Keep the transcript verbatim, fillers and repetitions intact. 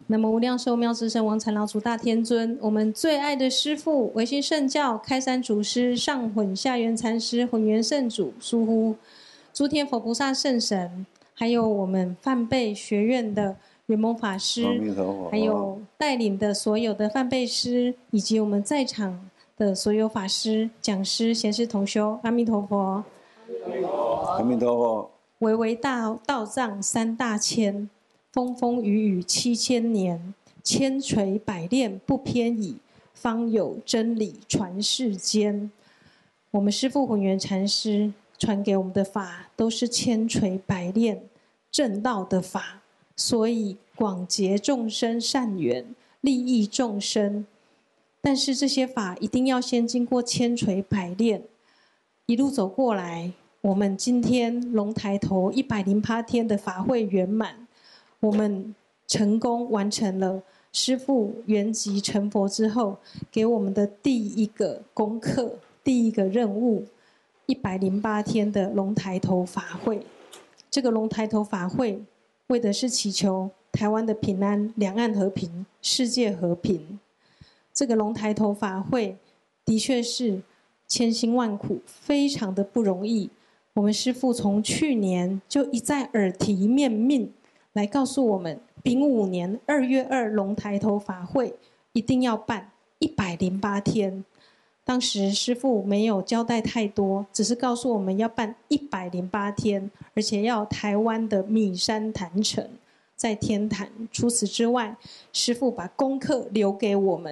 那么无量寿妙智圣王禅老祖大天尊，我们最爱的师父唯心圣教开山祖师上混下元禅师混元圣主疏忽诸天佛菩萨圣神，还有我们梵呗学院的圆蒙法师，还有带领的所有的梵呗师，以及我们在场的所有法师、讲师、贤士同修，阿弥陀佛。 阿弥陀佛。 巍巍大道藏三大千。风风雨雨七千年，千锤百炼不偏倚，方有真理传世间。我们师父混元禅师传给我们的法，都是千锤百炼正道的法，所以广结众生善缘，利益众生。但是这些法一定要先经过千锤百炼，一路走过来，我们今天龙抬头一百零八天的法会圆满。我们成功完成了师父圆寂成佛之后给我们的第一个功课，第一个任务，一百零八天的龙抬头法会。这个龙抬头法会为的是祈求台湾的平安、两岸和平、世界和平。这个龙抬头法会的确是千辛万苦，非常的不容易。我们师父从去年就一再耳提面命来告诉我们，丙午年二月二龙抬头法会一定要办一百零八天。当时师父没有交代太多，只是告诉我们要办一百零八天，而且要台湾的米山坛城在天坛。除此之外，师父把功课留给我们。